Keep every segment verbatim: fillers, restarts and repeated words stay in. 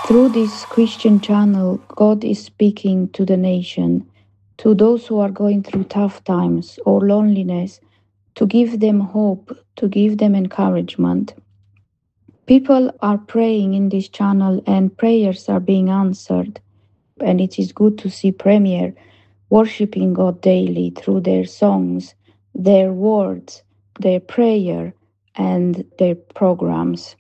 Through this Christian channel, God is speaking to the nation, to those who are going through tough times or loneliness, to give them hope, to give them encouragement. People are praying in this channel and prayers are being answered. And it is good to see Premier worshiping God daily through their songs, their words, their prayer, and their programs.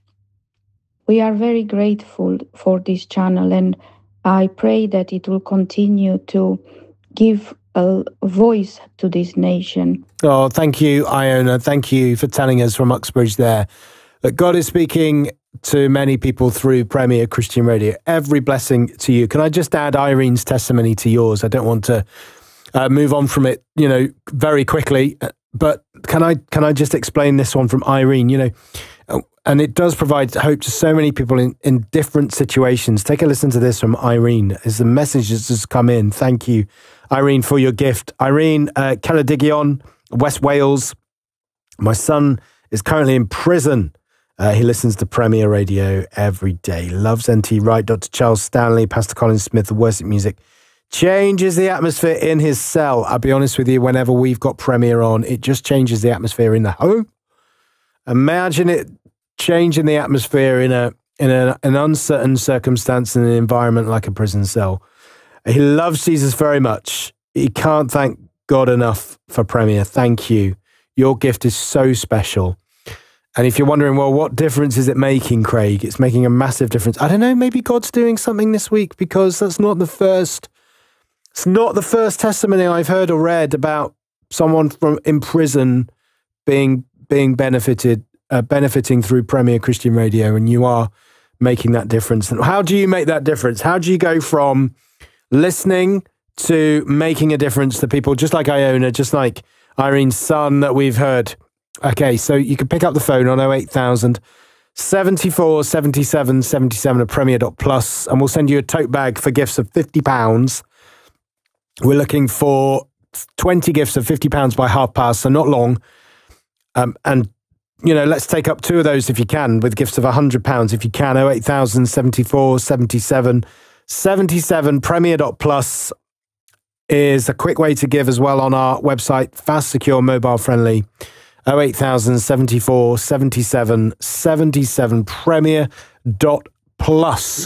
We are very grateful for this channel, and I pray that it will continue to give a voice to this nation. Oh, thank you, Iona. Thank you for telling us from Uxbridge there that God is speaking to many people through Premier Christian Radio. Every blessing to you. Can I just add Irene's testimony to yours? I don't want to uh, move on from it, you know, very quickly, but can I can I just explain this one from Irene? You know, and it does provide hope to so many people in, in different situations. Take a listen to this from Irene as the message has just come in. Thank you, Irene, for your gift. Irene, uh, Ceredigion, West Wales. My son is currently in prison. Uh, he listens to Premier Radio every day. Loves N T Wright, Doctor Charles Stanley, Pastor Colin Smith, the worship music. Changes the atmosphere in his cell. I'll be honest with you, whenever we've got Premier on, it just changes the atmosphere in the home. Imagine it changing the atmosphere in a in a, an uncertain circumstance in an environment like a prison cell. He loves Jesus very much. He can't thank God enough for Premier. Thank you. Your gift is so special. And if you're wondering, well, what difference is it making, Craig? It's making a massive difference. I don't know, maybe God's doing something this week, because that's not the first, it's not the first testimony I've heard or read about someone from in prison being being benefited, uh, benefiting through Premier Christian Radio, and you are making that difference. And how do you make that difference? How do you go from listening to making a difference to people, just like Iona, just like Irene's son that we've heard? Okay, so you can pick up the phone on oh eight thousand, seventy-four, seventy-seven, seventy-seven at premier dot plus, and we'll send you a tote bag for gifts of fifty pounds. We're looking for twenty gifts of fifty pounds by half past, so not long. Um, and, you know, let's take up two of those if you can, with gifts of one hundred pounds if you can. oh eight thousand, seventy-four, seventy-seven, seventy-seven, premier dot plus is a quick way to give as well on our website, fast, secure, mobile friendly. oh eight thousand, seventy-four, seventy-seven, seventy-seven, premier dot plus.